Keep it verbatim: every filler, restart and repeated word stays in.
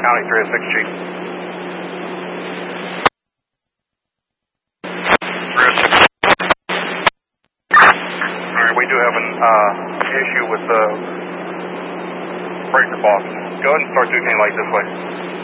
County three oh six, Chief. three oh six. Alright, we do have an uh, issue with the breaker box. Go ahead and start doing anything like this way.